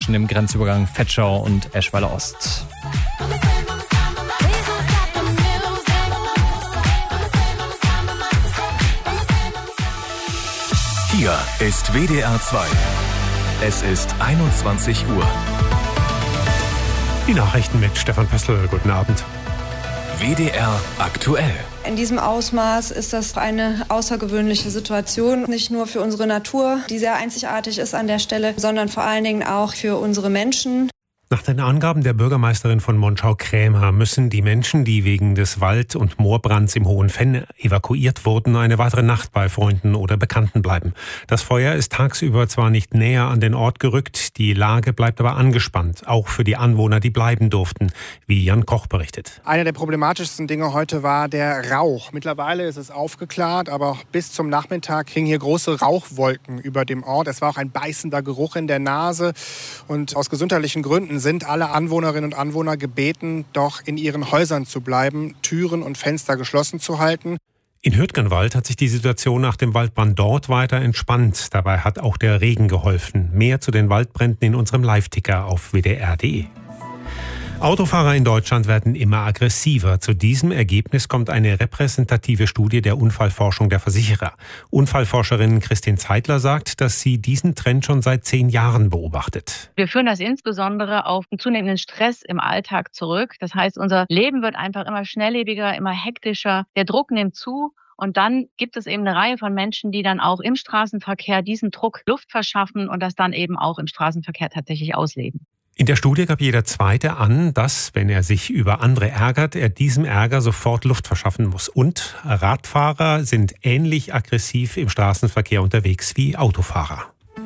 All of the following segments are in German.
zwischen dem Grenzübergang Vetschau und Eschweiler Ost. Hier ist WDR 2. Es ist 21 Uhr. Die Nachrichten mit Stefan Pössl. Guten Abend. WDR aktuell. In diesem Ausmaß ist das eine außergewöhnliche Situation, nicht nur für unsere Natur, die sehr einzigartig ist an der Stelle, sondern vor allen Dingen auch für unsere Menschen. Nach den Angaben der Bürgermeisterin von Monschau-Krämer müssen die Menschen, die wegen des Wald- und Moorbrands im Hohen Venn evakuiert wurden, eine weitere Nacht bei Freunden oder Bekannten bleiben. Das Feuer ist tagsüber zwar nicht näher an den Ort gerückt, die Lage bleibt aber angespannt, auch für die Anwohner, die bleiben durften, wie Jan Koch berichtet. Eine der problematischsten Dinge heute war der Rauch. Mittlerweile ist es aufgeklärt, aber bis zum Nachmittag hingen hier große Rauchwolken über dem Ort. Es war auch ein beißender Geruch in der Nase und aus gesundheitlichen Gründen sind alle Anwohnerinnen und Anwohner gebeten, doch in ihren Häusern zu bleiben, Türen und Fenster geschlossen zu halten. In Hürtgenwald hat sich die Situation nach dem Waldbrand dort weiter entspannt. Dabei hat auch der Regen geholfen. Mehr zu den Waldbränden in unserem Live-Ticker auf wdr.de. Autofahrer in Deutschland werden immer aggressiver. Zu diesem Ergebnis kommt eine repräsentative Studie der Unfallforschung der Versicherer. Unfallforscherin Christine Zeitler sagt, dass sie diesen Trend schon seit 10 Jahren beobachtet. Wir führen das insbesondere auf einen zunehmenden Stress im Alltag zurück. Das heißt, unser Leben wird einfach immer schnelllebiger, immer hektischer. Der Druck nimmt zu. Und dann gibt es eben eine Reihe von Menschen, die dann auch im Straßenverkehr diesen Druck Luft verschaffen und das dann eben auch im Straßenverkehr tatsächlich ausleben. In der Studie gab jeder Zweite an, dass, wenn er sich über andere ärgert, er diesem Ärger sofort Luft verschaffen muss. Und Radfahrer sind ähnlich aggressiv im Straßenverkehr unterwegs wie Autofahrer.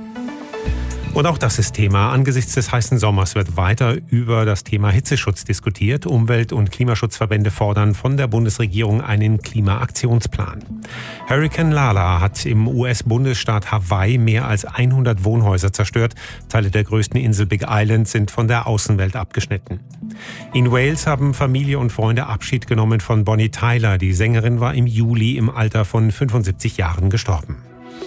Und auch das ist Thema. Angesichts des heißen Sommers wird weiter über das Thema Hitzeschutz diskutiert. Umwelt- und Klimaschutzverbände fordern von der Bundesregierung einen Klimaaktionsplan. Hurrikan Lala hat im US-Bundesstaat Hawaii mehr als 100 Wohnhäuser zerstört. Teile der größten Insel Big Island sind von der Außenwelt abgeschnitten. In Wales haben Familie und Freunde Abschied genommen von Bonnie Tyler. Die Sängerin war im Juli im Alter von 75 Jahren gestorben.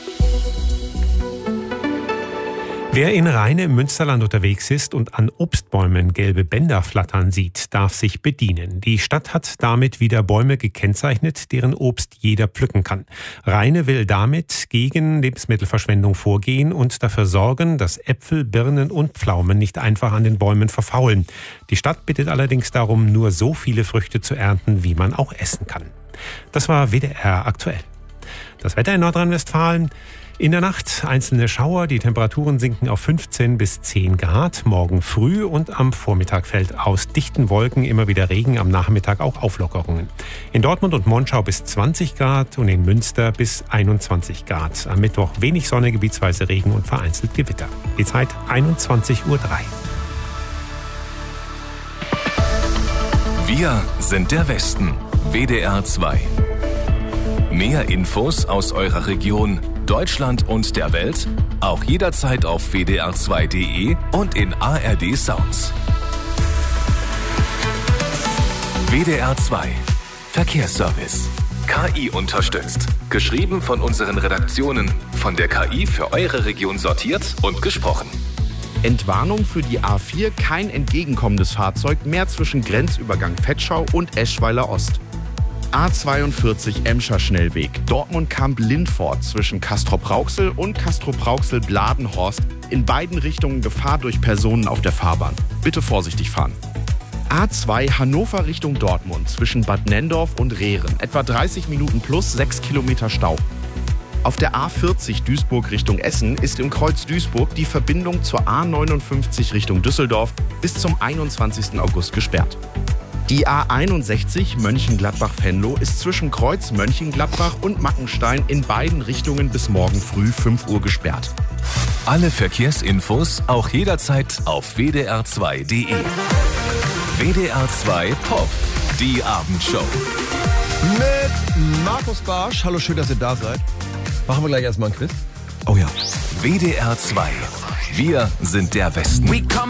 Wer in Rheine im Münsterland unterwegs ist und an Obstbäumen gelbe Bänder flattern sieht, darf sich bedienen. Die Stadt hat damit wieder Bäume gekennzeichnet, deren Obst jeder pflücken kann. Rheine will damit gegen Lebensmittelverschwendung vorgehen und dafür sorgen, dass Äpfel, Birnen und Pflaumen nicht einfach an den Bäumen verfaulen. Die Stadt bittet allerdings darum, nur so viele Früchte zu ernten, wie man auch essen kann. Das war WDR aktuell. Das Wetter in Nordrhein-Westfalen. In der Nacht einzelne Schauer, die Temperaturen sinken auf 15 bis 10 Grad. Morgen früh und am Vormittag fällt aus dichten Wolken immer wieder Regen, am Nachmittag auch Auflockerungen. In Dortmund und Monschau bis 20 Grad und in Münster bis 21 Grad. Am Mittwoch wenig Sonne, gebietsweise Regen und vereinzelt Gewitter. Die Zeit 21:03 Uhr. Wir sind der Westen. WDR 2. Mehr Infos aus eurer Region, Deutschland und der Welt, auch jederzeit auf wdr2.de und in ARD Sounds. WDR 2 Verkehrsservice. KI unterstützt. Geschrieben von unseren Redaktionen, von der KI für eure Region sortiert und gesprochen. Entwarnung für die A4, kein entgegenkommendes Fahrzeug mehr zwischen Grenzübergang Vetschau und Eschweiler Ost. A42 Emscher Schnellweg, Dortmund-Kamp-Lindfort zwischen Castrop-Rauxel und Castrop-Rauxel-Bladenhorst. In beiden Richtungen Gefahr durch Personen auf der Fahrbahn. Bitte vorsichtig fahren. A2 Hannover Richtung Dortmund zwischen Bad Nenndorf und Rehren. Etwa 30 Minuten plus 6 Kilometer Stau. Auf der A40 Duisburg Richtung Essen ist im Kreuz Duisburg die Verbindung zur A59 Richtung Düsseldorf bis zum 21. August gesperrt. Die A61 Mönchengladbach-Venlo ist zwischen Kreuz Mönchengladbach und Mackenstein in beiden Richtungen bis morgen früh 5 Uhr gesperrt. Alle Verkehrsinfos auch jederzeit auf wdr2.de. WDR 2 Pop, die Abendshow. Mit Markus Barsch. Hallo, schön, dass ihr da seid. Machen wir gleich erstmal ein Quiz. Oh ja. WDR 2. Wir sind der Westen.